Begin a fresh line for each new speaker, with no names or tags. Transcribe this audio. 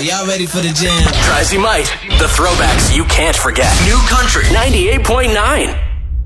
y'all ready for the jam?
Tries He Might. The throwbacks you can't forget. New Country 98.9.